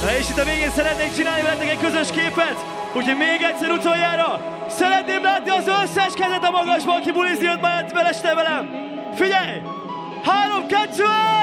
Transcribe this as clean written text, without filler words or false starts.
És itt a végén szeretnék csinálni veletek egy közös képet, úgyhogy még egyszer utoljára szeretném látni az összes kezet a magasban, aki bulizni jött majd vele este velem. Figyelj! 3, 2, 1!